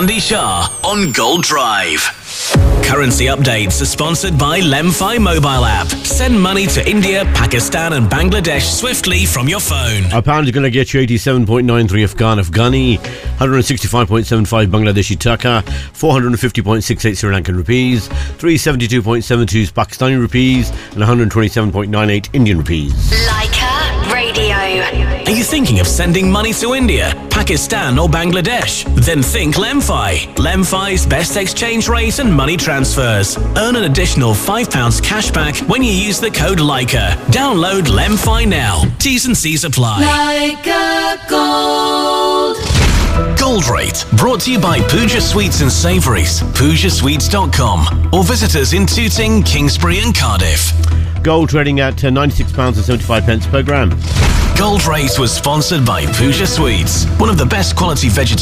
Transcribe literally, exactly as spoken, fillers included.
Sandy Shah on Gold Drive. Currency updates are sponsored by Lemfi mobile app. Send money to India, Pakistan and Bangladesh swiftly from your phone. A pound is going to get you eighty-seven point nine three Afghan Afghani, one hundred sixty-five point seven five Bangladeshi Taka, four hundred fifty point six eight Sri Lankan rupees, three hundred seventy-two point seven two Pakistani rupees and one hundred twenty-seven point nine eight Indian rupees. Leica Radio. Are you thinking of sending money to India, Pakistan or Bangladesh? Then think Lemfi. Lemfi's best exchange rate and money transfers. Earn an additional five pounds cash back when you use the code Leica. Download Lemfi now. T's and C's apply. Leica Gold. Gold Rate, brought to you by Pooja Sweets and Savouries, pooja sweets dot com, or visit us in Tooting, Kingsbury and Cardiff. Gold trading at uh, ninety-six pounds seventy-five per gram. Gold Rate was sponsored by Pooja Sweets, one of the best quality vegetarian